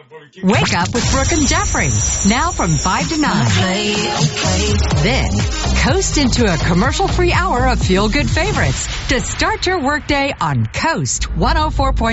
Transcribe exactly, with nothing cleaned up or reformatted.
Wake up with Brooke and Jeffrey. Now from five to nine. Then, coast into a commercial-free hour of feel-good favorites to start your workday on Coast one oh four point